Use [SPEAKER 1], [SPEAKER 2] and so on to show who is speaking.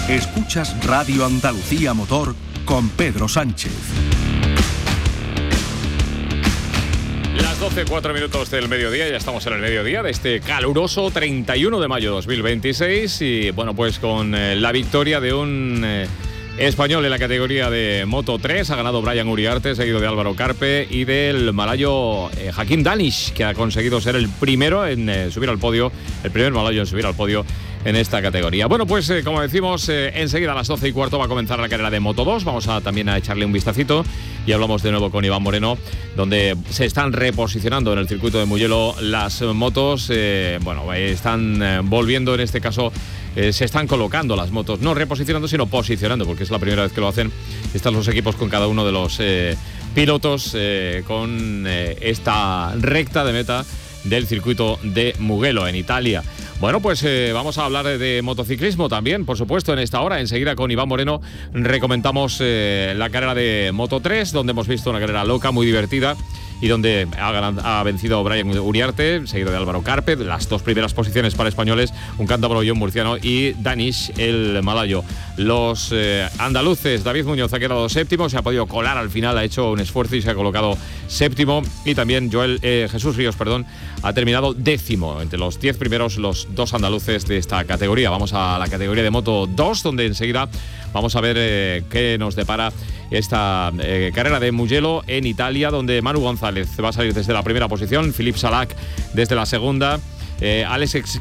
[SPEAKER 1] Escuchas Radio Andalucía Motor con Pedro Sánchez.
[SPEAKER 2] Las 12:04 del mediodía, ya estamos en el mediodía de este caluroso 31 de mayo de 2026 y bueno, pues con la victoria de un español en la categoría de Moto 3, ha ganado Brian Uriarte, seguido de Álvaro Carpe y del malayo Hakim Danish, que ha conseguido ser el primero en subir al podio, el primer malayo en subir al podio en esta categoría. Bueno, pues como decimos, enseguida a las 12:15 va a comenzar la carrera de Moto 2. Vamos también a echarle un vistacito y hablamos de nuevo con Iván Moreno, donde se están reposicionando en el circuito de Mugello las motos. Están volviendo, en este caso, se están colocando las motos, no reposicionando, sino posicionando, porque es la primera vez que lo hacen. Están los equipos con cada uno de los pilotos con esta recta de meta del circuito de Mugello en Italia. Bueno, pues vamos a hablar de motociclismo también, por supuesto, en esta hora. Enseguida con Iván Moreno recomendamos la carrera de Moto 3, donde hemos visto una carrera loca, muy divertida, y donde ha vencido Brian Uriarte, seguido de Álvaro Carpe, las dos primeras posiciones para españoles, un cántabro y un murciano, y Danish, el malayo. Los andaluces, David Muñoz ha quedado séptimo, se ha podido colar al final, ha hecho un esfuerzo y se ha colocado séptimo, y también Jesús Ríos, ha terminado décimo, entre los 10 primeros los dos andaluces de esta categoría. Vamos a la categoría de Moto 2, donde enseguida vamos a ver qué nos depara esta carrera de Mugello en Italia, donde Manu González va a salir desde la primera posición, Philippe Salac desde la segunda, Alex